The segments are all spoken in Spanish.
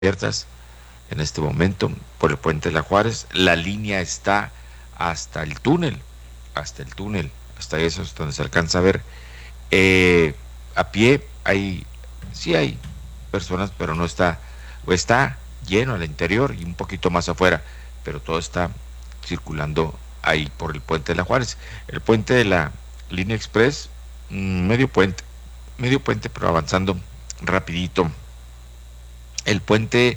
abiertas en este momento por el puente de la Juárez. La línea está hasta el túnel, hasta eso es donde se alcanza a ver. A pie sí hay personas, pero no está, o está lleno al interior y un poquito más afuera, pero todo está circulando ahí por el puente de la Juárez. El puente de la línea express, medio puente, pero avanzando rapidito. El puente,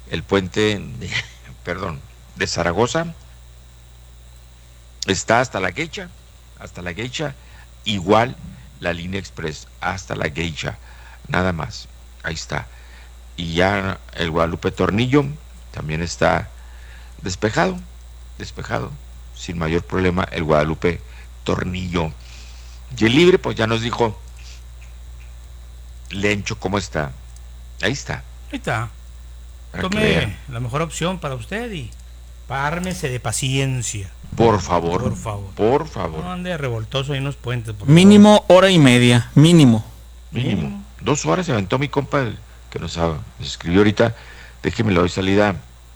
perdón, de Zaragoza está hasta la Geisha, igual la línea express hasta la Geisha, nada más, ahí está. Y ya el Guadalupe Tornillo también está despejado, sin mayor problema el Guadalupe Tornillo. Y el libre, pues ya nos dijo Lencho cómo está. Ahí está. Ahí está. Tome la mejor opción para usted y pármese de paciencia. Por favor. No ande revoltoso ahí en los puentes. Mínimo hora y media, mínimo. 2 horas se aventó mi compa que nos escribió ahorita. Déjeme le doy salida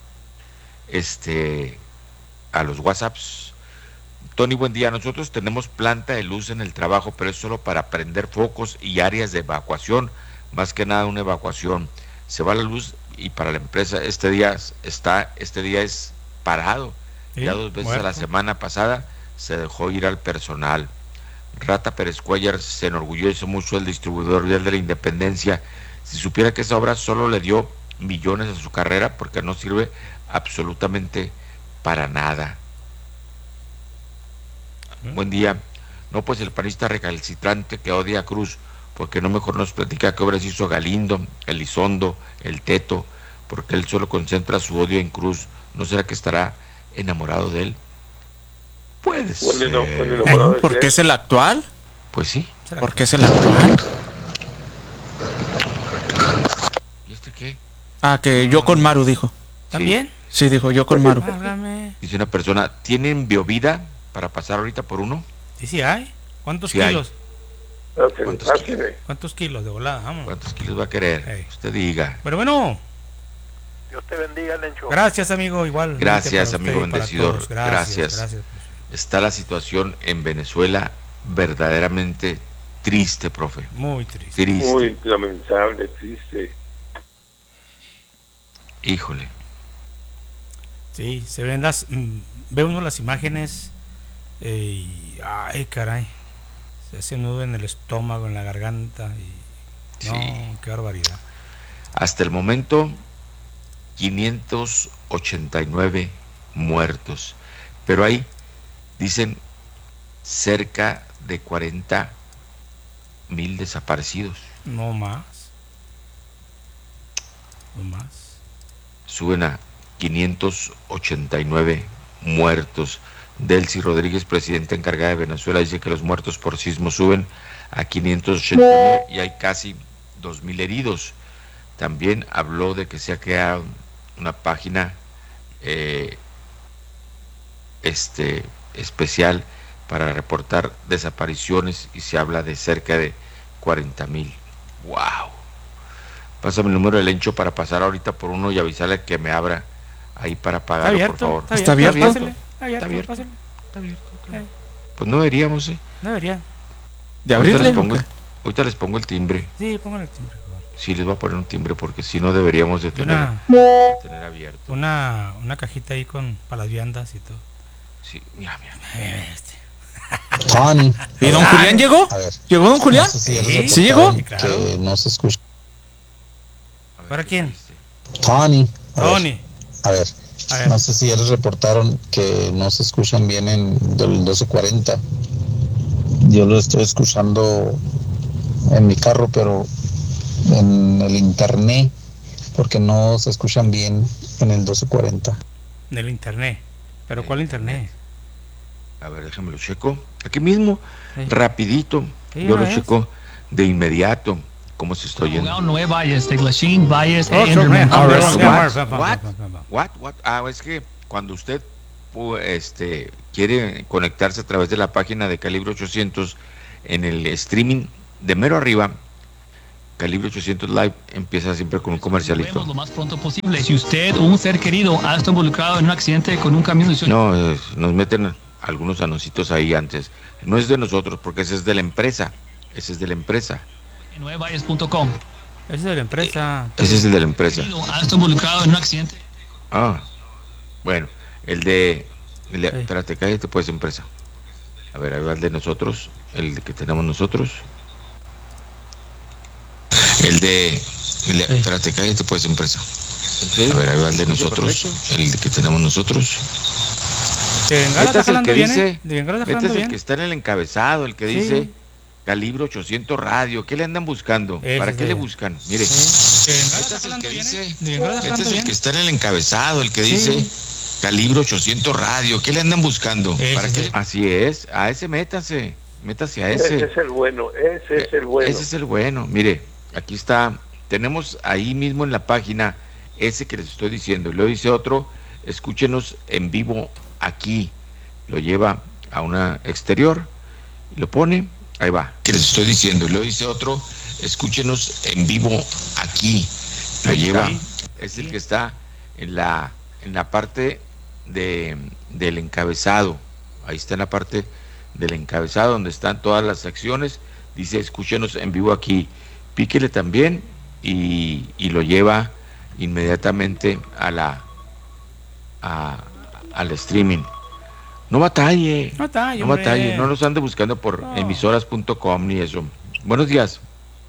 a los WhatsApps. Tony, buen día. Nosotros tenemos planta de luz en el trabajo, pero es solo para prender focos y áreas de evacuación, más que nada una evacuación. Se va la luz y para la empresa este día es parado. ¿Sí? Ya 2 veces a la semana pasada se dejó ir al personal. Rata Pérez Cuellar se enorgullece mucho del distribuidor vial de la Independencia. Si supiera que esa obra solo le dio millones a su carrera porque no sirve absolutamente para nada. Buen día. No, pues el panista recalcitrante que odia a Cruz, porque no mejor nos platica qué obras hizo Galindo, Elizondo, el Teto, porque él solo concentra su odio en Cruz. ¿No será que estará enamorado de él? Puede ser. ¿Porque es el actual? Pues sí. ¿Porque es el actual? ¿Y este qué? Que yo con Maru dijo. ¿También? Sí, dijo yo con Maru. Dice una persona, ¿tienen biovida para pasar ahorita por uno? Sí hay. ¿Cuántos sí kilos? ¿Cuántos kilos de volada? Vamos. ¿Cuántos kilos va a querer? Hey. Usted diga. Bueno. Dios te bendiga, Lencho. Gracias, amigo, igual. Gracias, amigo bendecido. Gracias. Está la situación en Venezuela verdaderamente triste, profe. Muy triste. Muy lamentable, triste. Híjole. Sí, se ven ve uno las imágenes y ay, caray. Se hace un nudo en el estómago, en la garganta y no, qué barbaridad. Hasta el momento 589 muertos, pero hay, dicen, cerca de 40,000 desaparecidos. No más. Suben a 589 muertos. Delcy Rodríguez, presidenta encargada de Venezuela, dice que los muertos por sismo suben a 580,000 y hay casi 2,000 heridos. También habló de que se ha creado una página especial para reportar desapariciones y se habla de cerca de 40,000. ¡Wow! Pásame el número del Lencho para pasar ahorita por uno y avisarle que me abra ahí para pagarlo, por favor. ¿Está abierto? Está abierto. Claro. Pues no deberíamos, No debería. ¿De abrirle? Ahorita les pongo el timbre. Sí, pónganle el timbre. Sí, les voy a poner un timbre porque si no deberíamos de tener abierto. Una cajita ahí para las viandas y todo. Sí, mira. Tony. ¿Y don Julián llegó? A ver. ¿Llegó don Julián? No sé ¿Sí? ¿Sí llegó? Claro. Que no se escucha. ¿Para quién? Tony. A ver. No sé si ya les reportaron que no se escuchan bien en del 1240. Yo lo estoy escuchando en mi carro, pero en el internet, porque no se escuchan bien en el 1240. En el internet. ¿Pero cuál internet? A ver, déjame lo checo. Aquí mismo, rapidito. Yo lo checo de inmediato. ¿Cómo se está oyendo? No vayas, de Lachine, vayas, What? Es que cuando usted quiere conectarse a través de la página de Calibre 800 en el streaming de mero arriba, Calibre 800 Live empieza siempre con un comercialito. Lo más pronto posible. Si usted o un ser querido ha estado involucrado en un accidente con un camión de... No, nos meten algunos anuncios ahí antes. No es de nosotros, porque ese es de la empresa. Ese es de la empresa. nuevavalles.com. Ese es de la empresa. Ese es el de la empresa. Ha estado involucrado en un accidente. Ah, bueno, el de Sí. espérate, cállate, pues, empresa. A ver, ahí va el de nosotros, el que tenemos nosotros. Espérate, cállate, pues, empresa. A ver, ahí va el de nosotros, el que tenemos nosotros. De Bengala Este está es el jalando que bien, dice, De Bengala está este es jalando el bien. que está en el encabezado, el que Sí. dice Calibre 800 Radio. ¿Qué le andan buscando? Ese ¿Para es qué de- le buscan? Mire, De Bengala este está es el jalando que bien, dice, De Bengala está este jalando es el bien. que está en el encabezado, el que dice Calibre 800 Radio. ¿Qué le andan buscando? Ese ¿Para es qué? el- Así es, a ese métase a Ese ese. es el bueno, ese es el bueno. Ese es el bueno. Mire, aquí está, tenemos ahí mismo en la página ese que les estoy diciendo. Y luego dice otro, escúchenos en vivo aquí. Lo lleva a una exterior y lo pone, ahí va, que les estoy diciendo. Y luego dice otro, escúchenos en vivo aquí. Lo lleva, es el que está en la parte del encabezado. Ahí está en la parte del encabezado donde están todas las acciones. Dice, escúchenos en vivo aquí. Píquele también y lo lleva inmediatamente al streaming. No batalle, No batalle, no hombre. batalle, no nos ande buscando por No. emisoras.com ni eso. Buenos días.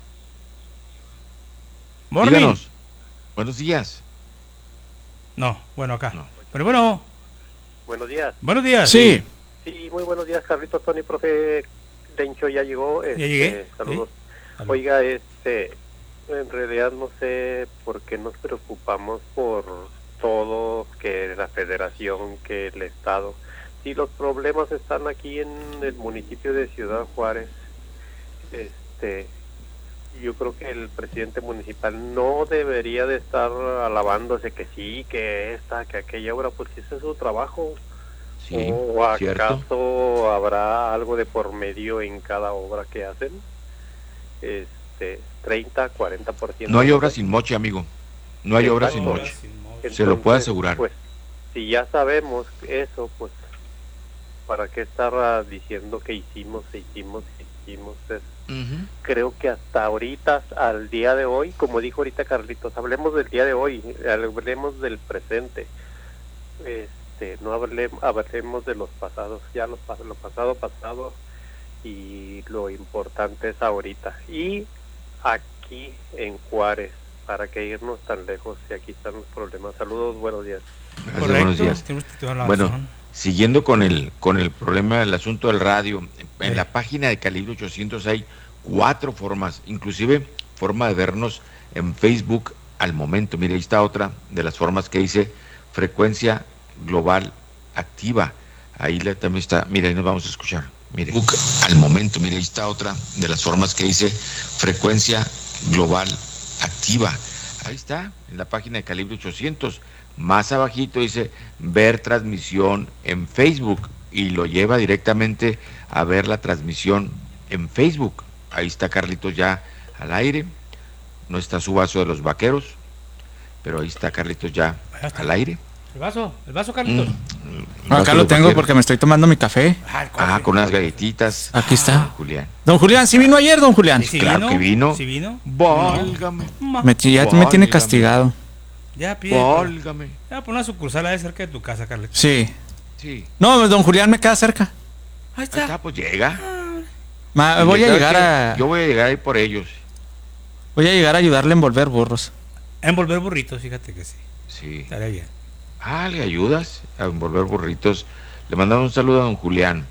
Morning. Díganos. Buenos días. No, bueno, acá. No. Pero bueno, Buenos días. buenos días. Sí. Sí, muy buenos días, Carlitos, Tony, profe Lencho ya llegó. Ya llegué. Saludos. Sí. Oiga, en realidad no sé por qué nos preocupamos por todo, que la federación, que el estado. Si los problemas están aquí en el municipio de Ciudad Juárez, yo creo que el presidente municipal no debería de estar alabándose que sí, que esta, que aquella obra, pues ese es su trabajo. Sí, ¿O cierto. acaso habrá algo de por medio en cada obra que hacen? 30, 40%. No hay obra sin moche, amigo. No hay obra sin Exacto. moche. Se lo puedo Entonces, asegurar. Pues, si ya sabemos eso, pues, ¿para qué estar diciendo que hicimos? Ujú. Creo que hasta ahorita, al día de hoy, como dijo ahorita Carlitos, hablemos del día de hoy, hablemos del presente. No hablemos de los pasados, ya lo pasado, y lo importante es ahorita. Y aquí en Juárez, para que irnos tan lejos, y aquí están los problemas. Saludos, buenos días. Gracias, Correcto. buenos días. Tienes toda la Bueno, razón. siguiendo con el problema del asunto del radio, en Sí. la página de Calibre 800 hay 4 formas, inclusive forma de vernos en Facebook al momento. Mire, ahí está otra de las formas que dice frecuencia global activa. Ahí también está, mire, ahí nos vamos a escuchar. Mire, Facebook al momento, mire, ahí está otra de las formas que dice frecuencia global activa. Ahí está, en la página de Calibre 800. Más abajito dice ver transmisión en Facebook y lo lleva directamente a ver la transmisión en Facebook. Ahí está Carlitos ya al aire. No está su vaso de los vaqueros, pero ahí está Carlitos ya Ahí está. al aire. El vaso, Carlitos. Vaso Acá de lo los tengo vaqueros. porque me estoy tomando mi café. El coffee. Con unas galletitas. Aquí está. Julián. Don Julián, ¿sí vino ayer, don Julián? ¿Y si Claro que vino. ¿Sí vino? Válgame. Ya me tiene Válgame. castigado. Ya pide. Válgame. Ya pon una sucursal ahí cerca de tu casa, Carlitos. Sí. Sí. No, don Julián me queda cerca. Ahí Ahí está. está, pues llega. Voy a ¿Sabe llegar qué? a Yo voy a llegar ahí por ellos. ayudarle a envolver burros. Envolver burritos, fíjate que sí. Sí. Estaría bien. ¿Le ayudas a envolver burritos? Le mandamos un saludo a don Julián.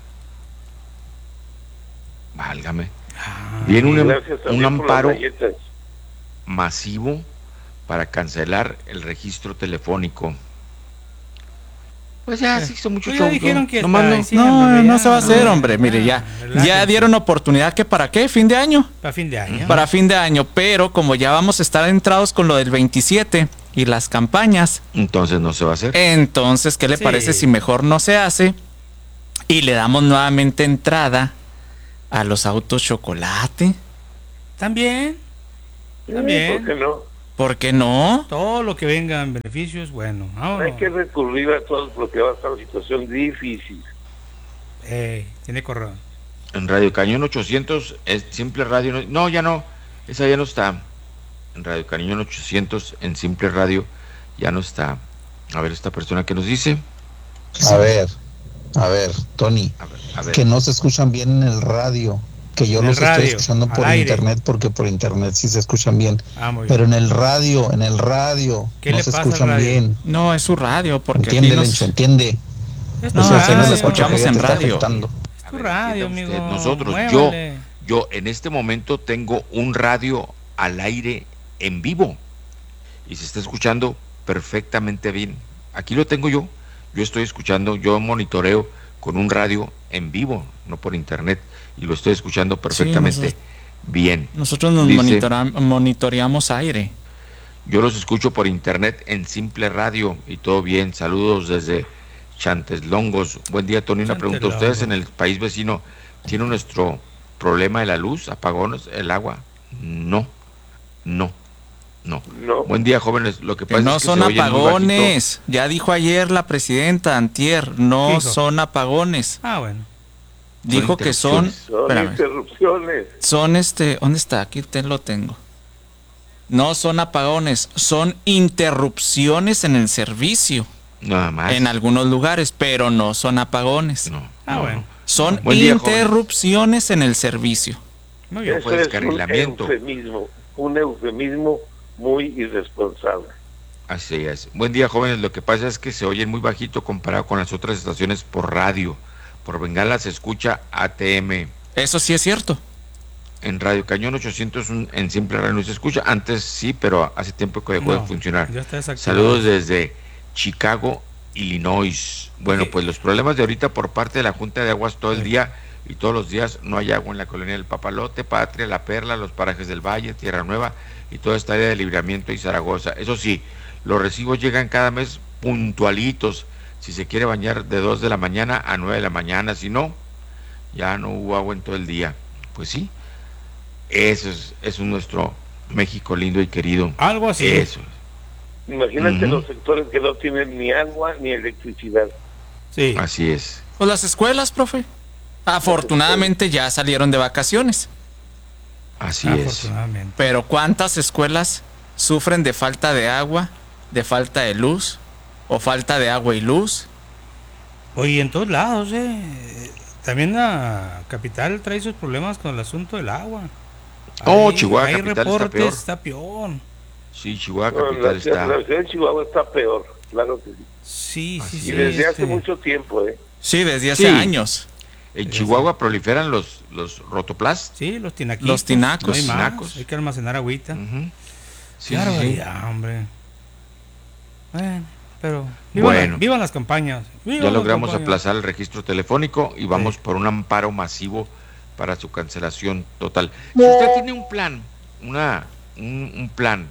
Válgame. Viene Gracias un también por las amparo galletas. masivo para cancelar el registro telefónico. Pues ya se hizo mucho Pues ya show. dijeron que Nomás está no. ahí, No, ya. no se va a hacer, hombre. Mire, ya relájense. dieron oportunidad que para qué, fin de año. Para fin de año. Para fin de año, pero como ya vamos a estar entrados con lo del 27 y las campañas, Entonces no se va a hacer. entonces, ¿qué le Sí. parece si mejor no se hace y le damos nuevamente entrada a los autos chocolate? También. También. ¿Por qué no? ¿Por qué no? Todo lo que venga en beneficios, bueno. Vámonos. Hay que recurrir a todos porque va a estar una situación difícil. Tiene correo. En Radio Cañón 800 es Simple Radio. No, ya no. Esa ya no está. En Radio Cañón 800 en Simple Radio ya no está. A ver, esta persona que nos dice. A ver, Tony. A ver. Que no se escuchan bien en el radio. Que yo los estoy escuchando por internet, porque por internet sí se escuchan bien. Pero en el radio ¿Qué no le se pasa escuchan bien. No, es su radio, porque entiende, Lencho, entiende. No, aquí nos escuchamos en radio. Es tu radio, amigo. Nosotros, yo en este momento tengo un radio al aire en vivo y se está escuchando perfectamente bien. Aquí lo tengo yo estoy escuchando, yo monitoreo con un radio en vivo, no por internet, y lo estoy escuchando perfectamente bien. Nosotros nos monitoreamos aire. Yo los escucho por internet en Simple Radio y todo bien. Saludos desde Chanteslongos. Buen día, Tony. Una pregunta. ¿Ustedes en el país vecino tienen nuestro problema de la luz, apagones, el agua? No. Buen día, jóvenes. Lo que pasa no es que son apagones. Ya dijo ayer la presidenta antier, no son apagones. Bueno. Dijo que son interrupciones. Son ¿dónde está? Aquí lo tengo. No son apagones, son interrupciones en el servicio. Nada más. En algunos lugares, pero no son apagones. Bueno. Son interrupciones en el servicio. Muy bien. Eso es un eufemismo muy irresponsable. Así es. Buen día, jóvenes. Lo que pasa es que se oyen muy bajito comparado con las otras estaciones por radio. Por Bengala se escucha ATM. Eso sí es cierto. En Radio Cañón 800 en Simple Radio no se escucha. Antes sí, pero hace tiempo que dejó de funcionar. Saludos desde Chicago, Illinois. Bueno, pues los problemas de ahorita por parte de la Junta de Aguas todo el día y todos los días no hay agua en la colonia del Papalote, Patria, La Perla, los parajes del Valle, Tierra Nueva y toda esta área de Libramiento y Zaragoza. Eso sí, los recibos llegan cada mes puntualitos. Si se quiere bañar de 2 de la mañana a 9 de la mañana, si no, ya no hubo agua en todo el día. Pues sí, eso es nuestro México lindo y querido. Algo así. Eso. Imagínate los sectores que no tienen ni agua ni electricidad. Sí. Así es. Pues las escuelas, profe. Afortunadamente ya salieron de vacaciones. Así es. Pero ¿cuántas escuelas sufren de falta de agua, de falta de luz o falta de agua y luz? Oye, en todos lados, también la capital trae sus problemas con el asunto del agua. Chihuahua hay capital reportes, está peor. Está peor. Sí, Chihuahua capital está. La ciudad de Chihuahua está peor, claro que sí. Sí. Y desde hace mucho tiempo, Sí, desde hace años. En Chihuahua proliferan los rotoplas. Sí, los tinaquitos. Los tinacos. No hay más, hay que almacenar agüita. Sí, hombre. Bueno, pero vivan las campañas. Ya logramos aplazar el registro telefónico y vamos por un amparo masivo para su cancelación total. Si usted tiene un plan, un plan,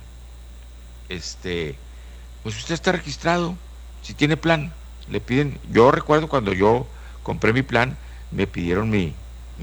pues usted está registrado. Si tiene plan, le piden. Yo recuerdo cuando yo compré mi plan, me pidieron mi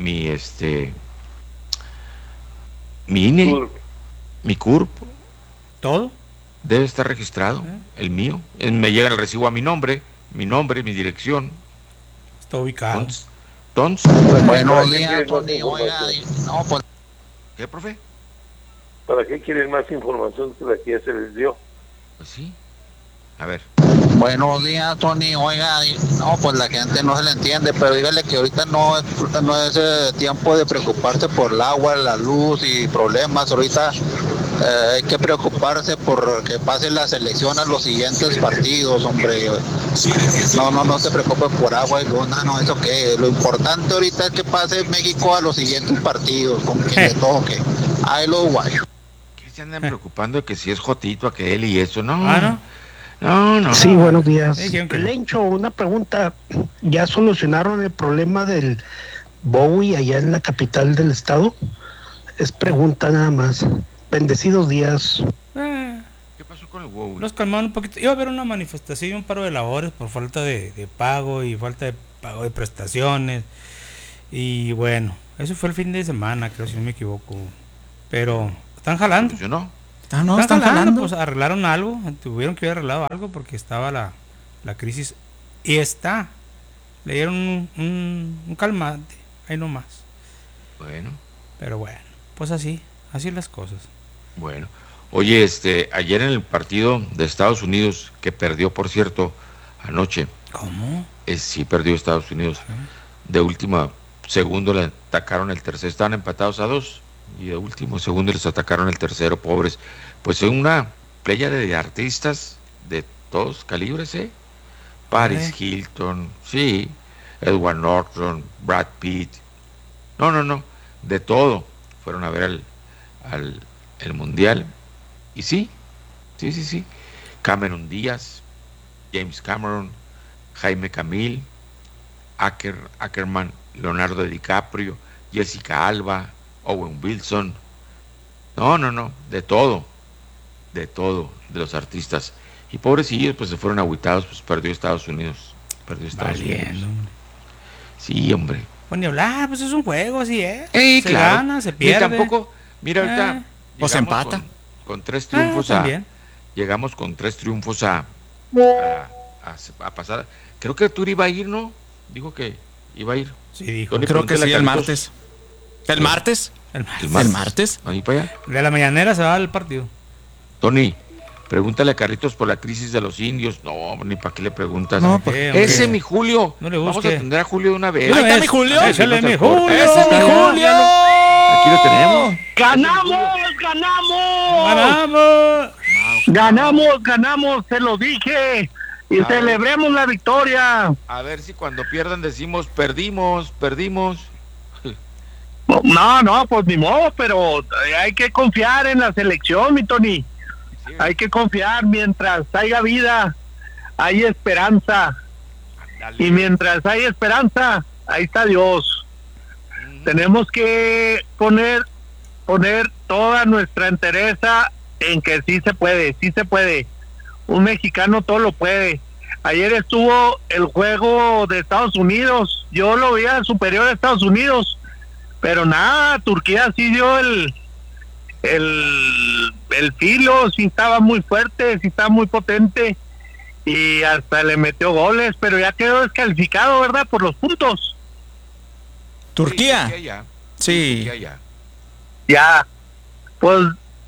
INE, mi CURP. ¿Todo? Debe estar registrado, el mío. Me llega el recibo a mi nombre, mi dirección. Está ubicado. Entonces, buenos días, Tony. Oiga, pues. ¿Qué, profe? ¿Para qué quieren más información que la que ya se les dio? Pues sí. A ver. Buenos días, Tony. Oiga, pues la gente no se le entiende, pero dígale que ahorita no es tiempo de preocuparse por el agua, la luz y problemas. Ahorita hay que preocuparse por que pasen las elecciones a los siguientes partidos, hombre. No se preocupe por agua y luz, no, eso que. Lo importante ahorita es que pase México a los siguientes partidos, con quien le toque. Ahí los guayos. ¿Qué se andan preocupando de que si es Jotito aquel y eso? No. No. Sí, buenos días. Lencho, una pregunta. ¿Ya solucionaron el problema del Bowie allá en la capital del estado? Es pregunta nada más. Bendecidos días. ¿Qué pasó con el Bowie? Los calmaron un poquito. Iba a haber una manifestación y un paro de labores por falta de pago y falta de pago de prestaciones. Y bueno, eso fue el fin de semana, creo, si no me equivoco. Pero Están jalando. Pues yo no. Están jalando. Pues arreglaron algo, tuvieron que haber arreglado algo porque estaba la crisis. Y le dieron un calmante, ahí nomás. Bueno. Pero bueno, pues así las cosas. Bueno. Oye, ayer en el partido de Estados Unidos, que perdió, por cierto, anoche. ¿Cómo? Sí, perdió Estados Unidos. De último segundo le atacaron el tercero. Estaban empatados a 2. Y de último segundo les atacaron el tercero, pobres. Pues es una playa de artistas de todos calibres, Paris Hilton, sí, Edward Norton, Brad Pitt. No, de todo. Fueron a ver el mundial. Y sí. Cameron Díaz, James Cameron, Jaime Camil, Ackerman, Leonardo DiCaprio, Jessica Alba, Owen Wilson. No, de todo, de los artistas. Y pobrecillos, pues se fueron agüitados, pues perdió Estados Unidos. Unidos. Sí, hombre. Pues ni hablar, pues es un juego, así se claro. Gana, se pierde. Y tampoco, mira ahorita. Pues empata. Con 3 triunfos llegamos con 3 triunfos a pasar. Creo que Turi iba a ir, ¿no? Dijo que iba a ir. Sí, dijo. Tony, creo que sí, el martes. ¿El martes? El martes. Ahí para allá. De la mañanera se va al partido. Tony, pregúntale a Carlitos por la crisis de los indios. No, ni para qué le preguntas. No, ese es mi Julio. No le Vamos a atender a Julio de una vez. Ahí está mi Julio. Ese es mi Julio. Ese es mi Julio. Aquí lo tenemos. ¡Ganamos! Se lo dije. Y celebremos la victoria. A ver si cuando pierdan decimos perdimos. No, pues ni modo, pero hay que confiar en la selección, mi Tony. Sí, hay que confiar. Mientras haya vida, hay esperanza. Dale. Y mientras hay esperanza, ahí está Dios. Tenemos que poner toda nuestra entereza en que sí se puede. Un mexicano todo lo puede. Ayer estuvo el juego de Estados Unidos. Yo lo veía superior a Estados Unidos. Pero nada, Turquía sí dio el filo, sí estaba muy fuerte, sí estaba muy potente y hasta le metió goles, pero ya quedó descalificado, ¿verdad? Por los puntos. Turquía. Sí. Turquía ya. Pues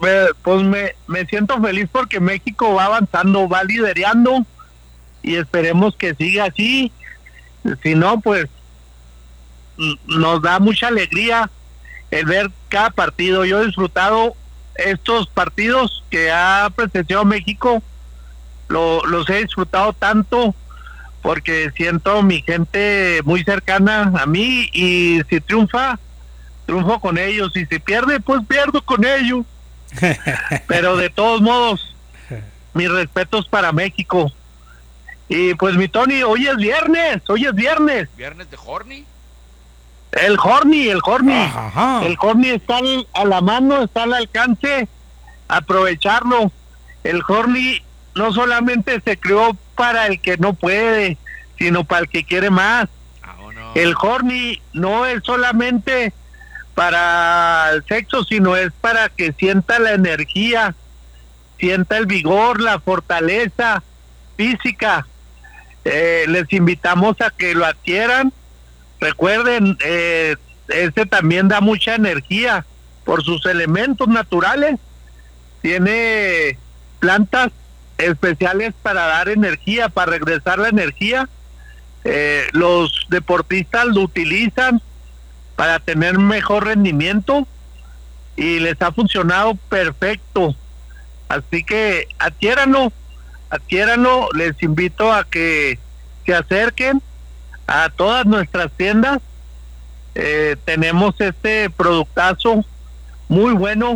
me siento feliz porque México va avanzando, va liderando y esperemos que siga así. Si no, pues nos da mucha alegría el ver cada partido. Yo he disfrutado estos partidos que ha presenciado México, los he disfrutado tanto porque siento mi gente muy cercana a mí y si triunfo con ellos y si pierde, pues pierdo con ellos. Pero de todos modos, mis respetos para México. Y pues mi Tony, hoy es viernes. ¿Viernes de Horny? El Horny. Ajá. El Horny está a la mano, está al alcance, aprovecharlo. El Horny no solamente se creó para el que no puede, sino para el que quiere más. No. El Horny no es solamente para el sexo, sino es para que sienta la energía, sienta el vigor, la fortaleza física. Les invitamos a que lo adquieran. Recuerden, este también da mucha energía por sus elementos naturales. Tiene plantas especiales para dar energía, para regresar la energía. Los deportistas lo utilizan para tener mejor rendimiento y les ha funcionado perfecto. Así que adquiéranlo. Les invito a que se acerquen a todas nuestras tiendas. Tenemos este productazo muy bueno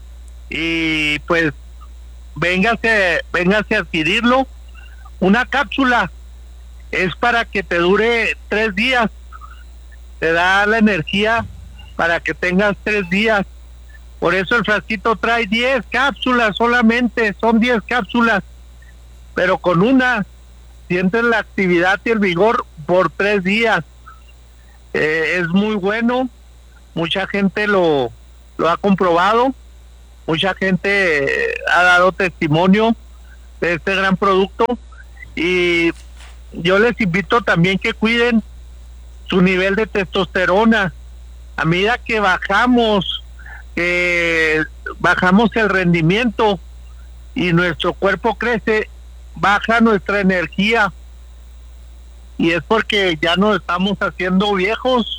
y pues véngase a adquirirlo. Una cápsula es para que te dure 3 días, te da la energía para que tengas 3 días. Por eso el frasquito trae 10 cápsulas solamente, son 10 cápsulas, pero con una sientes la actividad y el vigor por 3 días. Es muy bueno, mucha gente lo ha comprobado mucha gente ha dado testimonio de este gran producto, y yo les invito también que cuiden su nivel de testosterona. A medida que bajamos el rendimiento y nuestro cuerpo crece, baja nuestra energía, y es porque ya nos estamos haciendo viejos.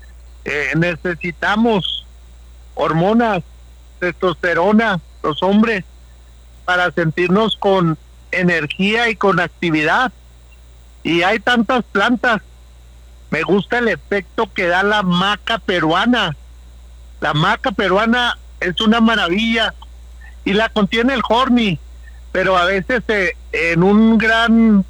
Necesitamos hormonas, testosterona, los hombres, para sentirnos con energía y con actividad. Y hay tantas plantas. Me gusta el efecto que da la maca peruana. La maca peruana es una maravilla, y la contiene el Horny, pero a veces en un gran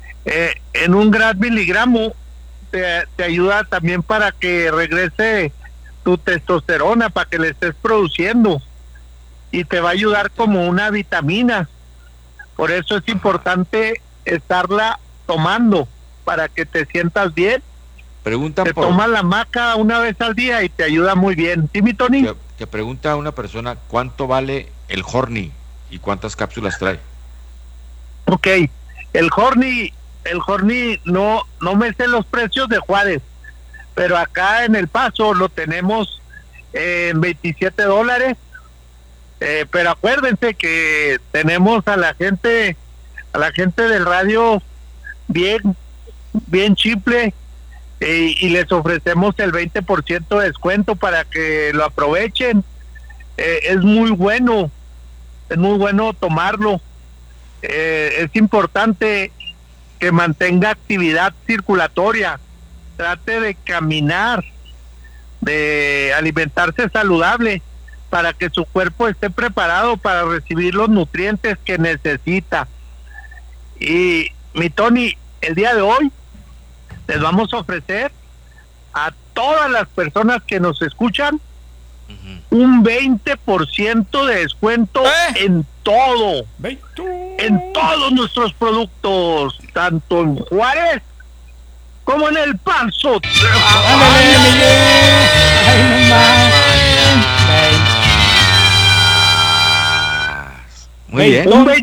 miligramo te ayuda también para que regrese tu testosterona, para que le estés produciendo, y te va a ayudar como una vitamina. Por eso es importante estarla tomando para que te sientas bien. Preguntan te tomas la maca una vez al día y te ayuda muy bien. ¿Sí, mi Tony? Que pregunta a una persona cuánto vale el Horny y cuántas cápsulas trae. Ok, el Horny no me sé los precios de Juárez, pero acá en El Paso lo tenemos en $27. Pero acuérdense que tenemos a la gente del radio bien chiple, y les ofrecemos el 20% de descuento para que lo aprovechen. Es muy bueno tomarlo. Es importante que mantenga actividad circulatoria, trate de caminar, de alimentarse saludable, para que su cuerpo esté preparado para recibir los nutrientes que necesita. Y mi Tony, el día de hoy les vamos a ofrecer a todas las personas que nos escuchan un 20% de descuento en todo, en todos nuestros productos, tanto en Juárez como en El Paso. Muy bien. Un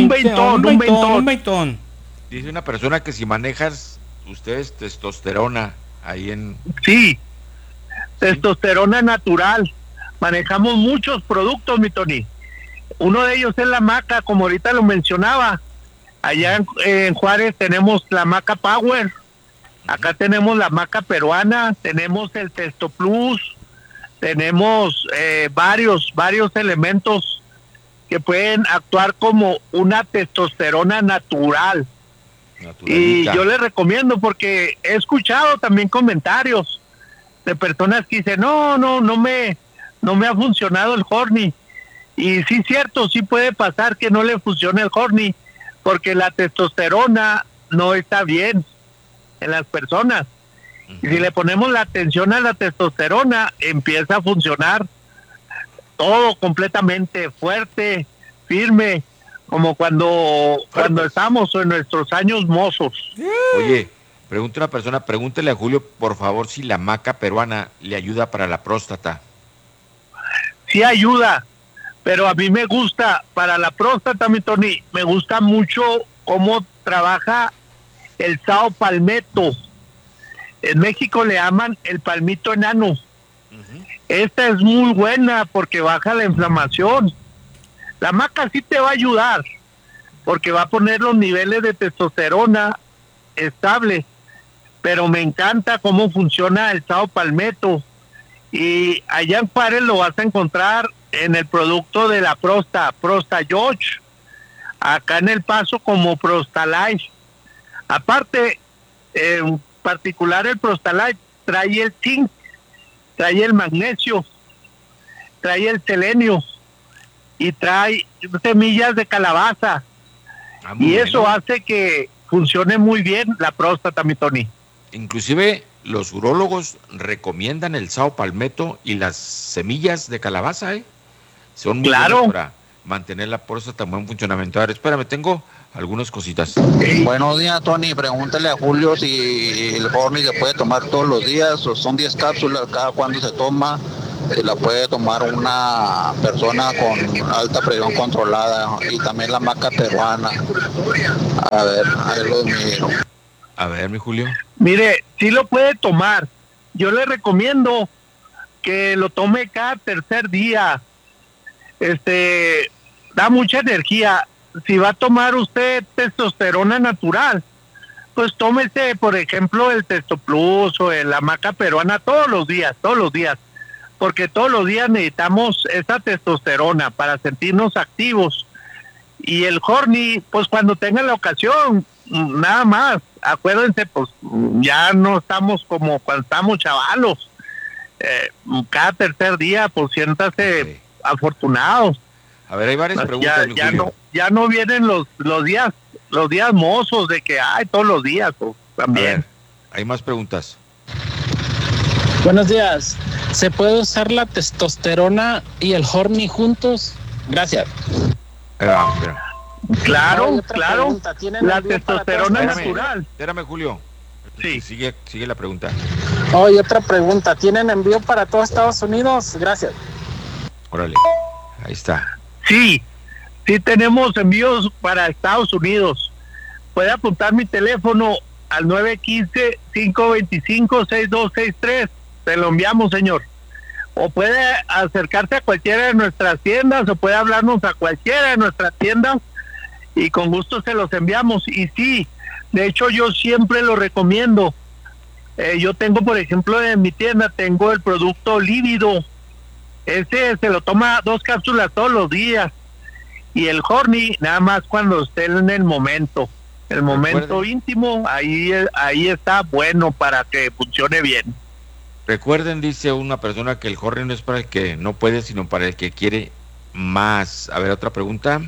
veintón. Dice una persona que si manejas ustedes testosterona ahí en... Sí, testosterona natural. Manejamos muchos productos, mi Tony. Uno de ellos es la maca, como ahorita lo mencionaba. Allá en Juárez tenemos la maca Power. Acá tenemos la maca peruana, tenemos el Testo Plus, tenemos varios elementos que pueden actuar como una testosterona natural. Y yo les recomiendo, porque he escuchado también comentarios de personas que dicen no me ha funcionado el Horny. Y sí, cierto, sí puede pasar que no le funcione el Horny, porque la testosterona no está bien en las personas. Y si le ponemos la atención a la testosterona, empieza a funcionar todo completamente fuerte, firme, como cuando estamos en nuestros años mozos. Oye, pregunta una persona, pregúntele a Julio, por favor, si la maca peruana le ayuda para la próstata. Sí ayuda, pero a mí me gusta, para la próstata, mi Tony, me gusta mucho cómo trabaja el sao palmetto. En México le llaman el palmito enano. Esta es muy buena porque baja la inflamación. La maca sí te va a ayudar, porque va a poner los niveles de testosterona estables, pero me encanta cómo funciona el sao palmetto. Y allá en Juárez lo vas a encontrar en el producto de la Prosta George, acá en El Paso como Prostalife. Aparte, en particular el Prostalife trae el zinc, trae el magnesio, trae el selenio y trae semillas de calabaza. Y eso hace que funcione muy bien la próstata, mi Tony. Inclusive los urólogos recomiendan el sao palmetto y las semillas de calabaza, son muy buenas para mantener la próstata en buen funcionamiento. A ver, espérame, tengo algunas cositas. Buenos días, Tony. Pregúntale a Julio si el Horny se puede tomar todos los días o son 10 cápsulas, cada cuándo se toma, la puede tomar una persona con alta presión controlada, y también la maca peruana. A ver, ahí lo miro. A ver, mi Julio. Mire, sí lo puede tomar. Yo le recomiendo que lo tome cada tercer día. Da mucha energía. Si va a tomar usted testosterona natural, pues tómese, por ejemplo, el Testoplus o la maca peruana todos los días, porque todos los días necesitamos esa testosterona para sentirnos activos. Y el Horny, pues cuando tenga la ocasión, nada más. Acuérdense, pues ya no estamos como cuando estamos chavalos. Cada tercer día, pues siéntase afortunados. A ver, hay varias preguntas. Ya no vienen los días mozos de que hay todos los días, pues, también. A ver, hay más preguntas. Buenos días. ¿Se puede usar la testosterona y el Horny juntos? Gracias. Claro. La testosterona natural. Espérame, Julio. Sí. Sigue la pregunta. Oh, y otra pregunta. ¿Tienen envío para todo Estados Unidos? Gracias. Órale, ahí está. Sí tenemos envíos para Estados Unidos. Puede apuntar mi teléfono al 915-525-6263. Se lo enviamos, señor. O puede acercarse a cualquiera de nuestras tiendas, o puede hablarnos a cualquiera de nuestras tiendas, y con gusto se los enviamos. Y sí, de hecho yo siempre lo recomiendo. Yo tengo, por ejemplo, en mi tienda tengo el producto Lívido. Ese se lo toma 2 cápsulas todos los días. Y el Horny nada más cuando esté en el momento íntimo, ahí está bueno para que funcione bien. Recuerden, dice una persona, que el Horny no es para el que no puede, sino para el que quiere más. A ver, otra pregunta.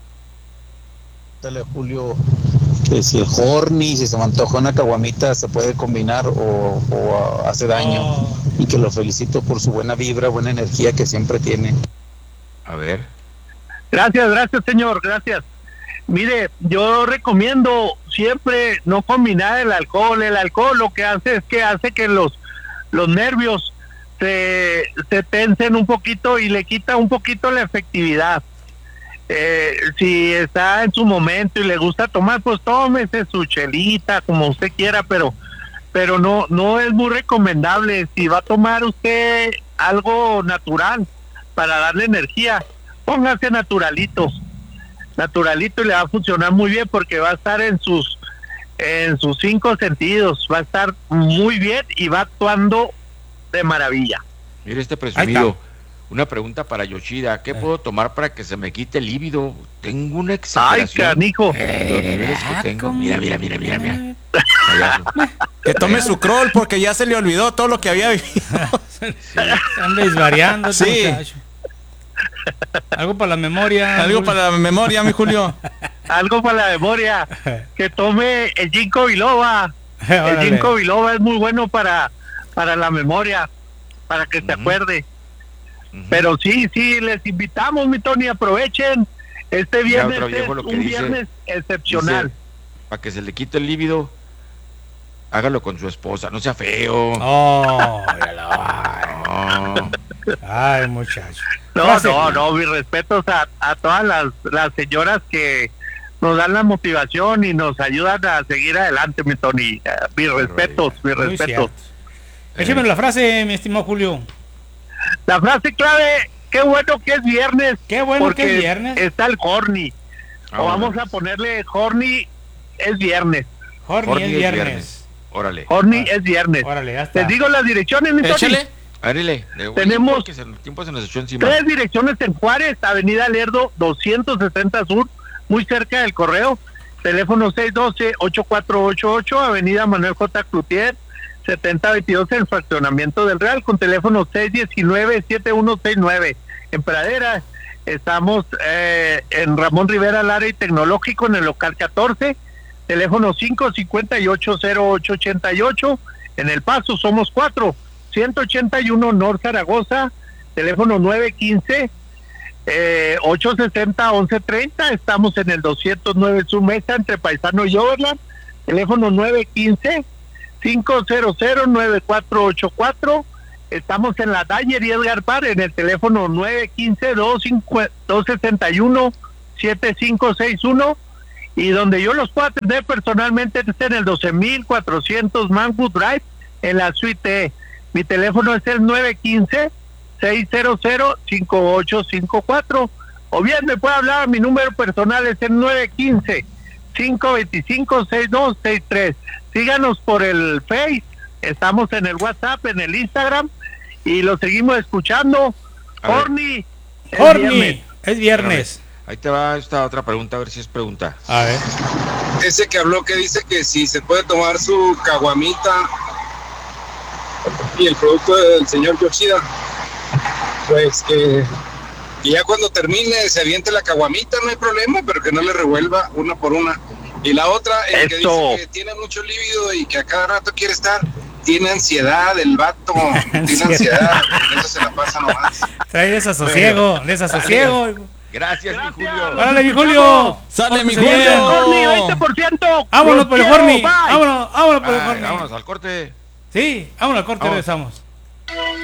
Dale, Julio, que si el Horny, si se me antoja una caguamita, se puede combinar o hace daño. Y que lo felicito por su buena vibra, buena energía que siempre tiene. A ver. Gracias, señor, gracias. Mire, yo recomiendo siempre no combinar el alcohol. El alcohol lo que hace es que hace que los nervios se tensen un poquito y le quita un poquito la efectividad. Si está en su momento y le gusta tomar, pues tómese su chelita como usted quiera, pero no es muy recomendable. Si va a tomar usted algo natural para darle energía, póngase naturalito y le va a funcionar muy bien, porque va a estar en sus 5 sentidos, va a estar muy bien y va actuando de maravilla. Mire este presumido. Una pregunta para Yoshida. ¿Qué puedo tomar para que se me quite el líbido? Tengo una exageración. ¡Ay, canijo! Los niveles que tengo. Mira. Que tome su Kroll, porque ya se le olvidó todo lo que había vivido. Anda desvariando. Sí. Algo para la memoria. Algo para la memoria, mi Julio. Algo para la memoria. Que tome el ginkgo biloba. El ginkgo biloba es muy bueno para la memoria, para que se acuerde. Pero sí, les invitamos, mi Tony, aprovechen. Este viernes es un viernes excepcional. Dice, para que se le quite el líbido, hágalo con su esposa, no sea feo. Ay, muchacho. No, mis respetos a todas las señoras que nos dan la motivación y nos ayudan a seguir adelante, mi Tony. Mis respetos. Écheme la frase, mi estimado Julio. La frase clave: qué bueno que es viernes. Qué bueno que es viernes. Está el Horny. O vamos a ponerle Horny es viernes. Horny es viernes. Órale. Horny es viernes. Órale, ya está. Les digo las direcciones, mi Tony. Échale. Árile. Tenemos el tiempo se nos echó encima. 3 direcciones en Juárez, Avenida Lerdo 260 Sur, muy cerca del Correo. Teléfono 612-8488, Avenida Manuel J. Cloutier 7022, en el fraccionamiento del Real, con teléfono 619-7169. En Pradera estamos en Ramón Rivera Lara y Tecnológico, en el local 14, teléfono 558-0888. En El Paso somos 4, 181 North Zaragoza, teléfono 915-860-1130. Estamos en el 209 Sur Mesa, entre Paisano y Overland, teléfono 915-500-9484. Estamos en la Dyer y Edgar Par en el teléfono 915-261-7561 y donde yo los puedo atender personalmente es en el 12400 Manwood Drive en la suite E. Mi teléfono es el 915-600-5854 o bien me puede hablar, mi número personal es el 915-525-6263. Síganos por el Face, estamos en el WhatsApp, en el Instagram y lo seguimos escuchando. Horny, es viernes. Ahí te va esta otra pregunta, a ver si es pregunta. A ver. Ese que habló que dice que si se puede tomar su caguamita y el producto del señor Yoshida, pues que ya cuando termine se aviente la caguamita, no hay problema, pero que no le revuelva una por una. Y la otra, el que dice que tiene mucho líbido y que a cada rato quiere estar, tiene ansiedad el vato, tiene ansiedad, eso se la pasa nomás. Trae desasosiego. Gracias, mi Julio. ¡Órale, mi Julio! ¡Sale, mi Julio! Julio! 20%. ¡Vámonos por el Horny! ¡Vámonos por el Horny! Vámonos al corte. Sí, vámonos al corte, regresamos.